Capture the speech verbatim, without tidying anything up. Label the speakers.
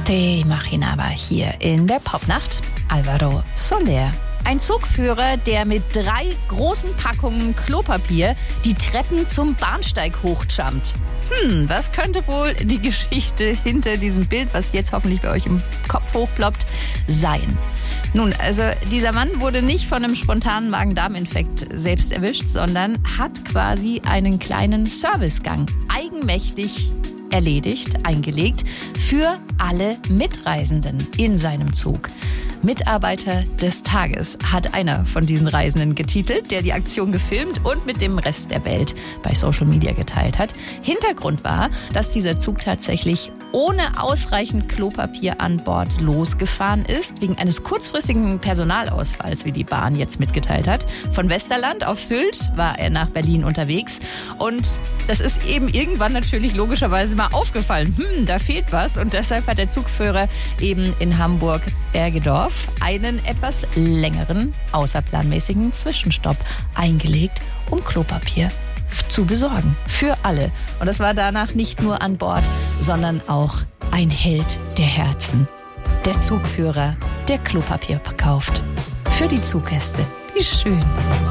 Speaker 1: Te Imaginaba hier in der Popnacht. Alvaro Soler. Ein Zugführer, der mit drei großen Packungen Klopapier die Treppen zum Bahnsteig hochjumpt. Hm, was könnte wohl die Geschichte hinter diesem Bild, was jetzt hoffentlich bei euch im Kopf hochploppt, sein? Nun, also dieser Mann wurde nicht von einem spontanen Magen-Darm-Infekt selbst erwischt, sondern hat quasi einen kleinen Servicegang eigenmächtig erledigt, eingelegt für alle Mitreisenden in seinem Zug. Mitarbeiter des Tages hat einer von diesen Reisenden getitelt, der die Aktion gefilmt und mit dem Rest der Welt bei Social Media geteilt hat. Hintergrund war, dass dieser Zug tatsächlich ohne ausreichend Klopapier an Bord losgefahren ist, wegen eines kurzfristigen Personalausfalls, wie die Bahn jetzt mitgeteilt hat. Von Westerland auf Sylt war er nach Berlin unterwegs und das ist eben irgendwann natürlich logischerweise mal aufgefallen. Hm, da fehlt was und deshalb hat der Zugführer eben in Hamburg-Bergedorf einen etwas längeren, außerplanmäßigen Zwischenstopp eingelegt, um Klopapier zu besorgen. Für alle. Und das war danach nicht nur an Bord, sondern auch ein Held der Herzen. Der Zugführer, der Klopapier verkauft. Für die Zuggäste. Wie schön.